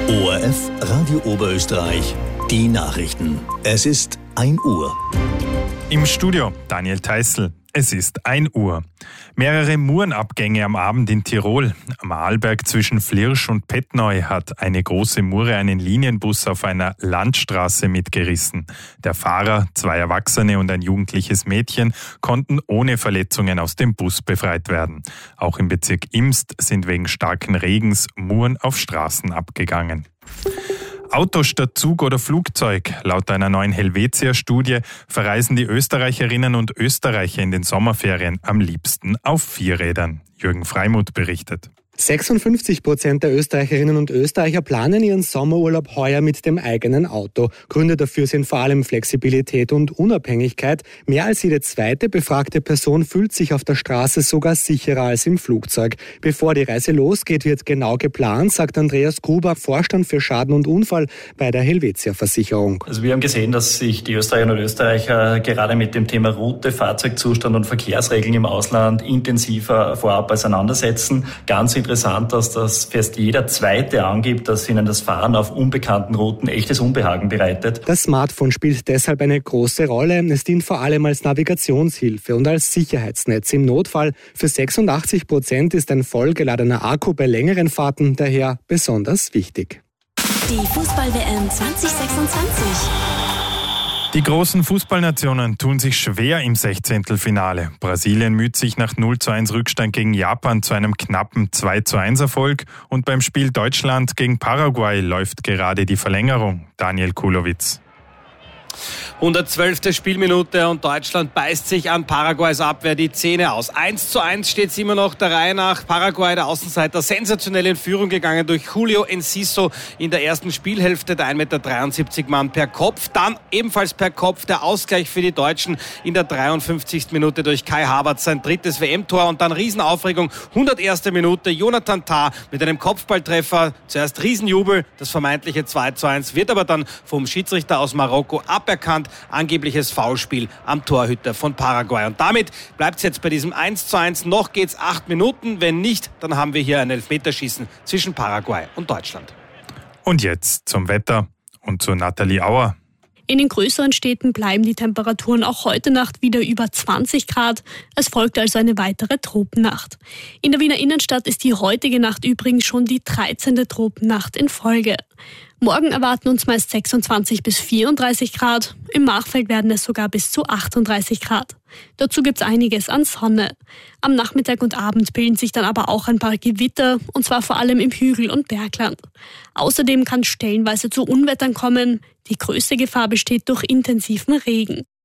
ORF Radio Oberösterreich, die Nachrichten. Es ist 1 Uhr. Im Studio Daniel Theißl. Es ist 1 Uhr. Mehrere Murenabgänge am Abend in Tirol. Am Arlberg zwischen Flirsch und Pettneu hat eine große Mure einen Linienbus auf einer Landstraße mitgerissen. Der Fahrer, 2 Erwachsene und ein jugendliches Mädchen konnten ohne Verletzungen aus dem Bus befreit werden. Auch im Bezirk Imst sind wegen starken Regens Muren auf Straßen abgegangen. Auto statt Zug oder Flugzeug. Laut einer neuen Helvetia-Studie verreisen die Österreicherinnen und Österreicher in den Sommerferien am liebsten auf 4 Rädern. Jürgen Freimuth berichtet. 56% der Österreicherinnen und Österreicher planen ihren Sommerurlaub heuer mit dem eigenen Auto. Gründe dafür sind vor allem Flexibilität und Unabhängigkeit. Mehr als jede zweite befragte Person fühlt sich auf der Straße sogar sicherer als im Flugzeug. Bevor die Reise losgeht, wird genau geplant, sagt Andreas Gruber, Vorstand für Schaden und Unfall bei der Helvetia-Versicherung. Also wir haben gesehen, dass sich die Österreicherinnen und Österreicher gerade mit dem Thema Route, Fahrzeugzustand und Verkehrsregeln im Ausland intensiver vorab auseinandersetzen. Ganz interessant, dass das fast jeder Zweite angibt, dass ihnen das Fahren auf unbekannten Routen echtes Unbehagen bereitet. Das Smartphone spielt deshalb eine große Rolle. Es dient vor allem als Navigationshilfe und als Sicherheitsnetz im Notfall. Für 86% ist ein vollgeladener Akku bei längeren Fahrten daher besonders wichtig. Die Fußball-WM 2026. Die großen Fußballnationen tun sich schwer im 16. Brasilien müht sich nach 0:1 Rückstand gegen Japan zu einem knappen 2:1 Erfolg und beim Spiel Deutschland gegen Paraguay läuft gerade die Verlängerung. Daniel Kulowitz. 112. Spielminute und Deutschland beißt sich an Paraguays Abwehr die Zähne aus. 1:1 steht es immer noch der Reihe nach. Paraguay, der Außenseiter, sensationell in Führung gegangen durch Julio Enciso in der ersten Spielhälfte. Der 1,73 Meter Mann per Kopf. Dann ebenfalls per Kopf der Ausgleich für die Deutschen in der 53. Minute durch Kai Havertz, sein 3. WM-Tor. Und dann Riesenaufregung, 101. Minute, Jonathan Tah mit einem Kopfballtreffer. Zuerst Riesenjubel, das vermeintliche 2:1 wird aber dann vom Schiedsrichter aus Marokko aberkannt. Angebliches Foulspiel am Torhüter von Paraguay. Und damit bleibt es jetzt bei diesem 1:1. Noch geht's 8 Minuten. Wenn nicht, dann haben wir hier ein Elfmeterschießen zwischen Paraguay und Deutschland. Und jetzt zum Wetter und zu Nathalie Auer. In den größeren Städten bleiben die Temperaturen auch heute Nacht wieder über 20 Grad. Es folgt also eine weitere Tropennacht. In der Wiener Innenstadt ist die heutige Nacht übrigens schon die 13. Tropennacht in Folge. Morgen erwarten uns meist 26 bis 34 Grad. Im Machfeld werden es sogar bis zu 38 Grad. Dazu gibt's einiges an Sonne. Am Nachmittag und Abend bilden sich dann aber auch ein paar Gewitter, und zwar vor allem im Hügel- und Bergland. Außerdem kann es stellenweise zu Unwettern kommen. Die größte Gefahr besteht durch intensiven Regen.